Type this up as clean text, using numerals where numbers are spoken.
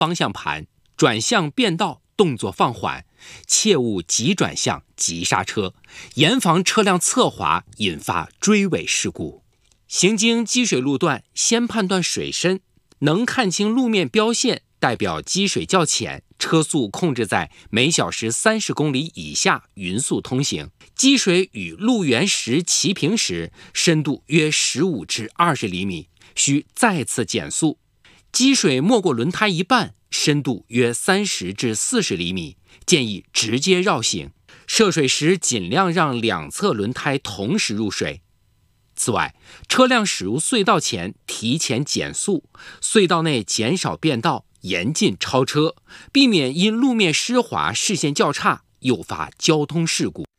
方向盘，转向变道动作放缓，切勿急转向、急刹车，严防车辆侧滑引发追尾事故。行经积水路段，先判断水深，能看清路面标线，代表积水较浅，车速控制在每小时30公里以下，匀速通行。积水与路缘石齐平时，深度约15至20厘米，需再次减速。积水没过轮胎一半，深度约30至40厘米，建议直接绕行。涉水时尽量让两侧轮胎同时入水。此外，车辆驶入隧道前提前减速，隧道内减少变道，严禁超车，避免因路面湿滑视线较差，诱发交通事故。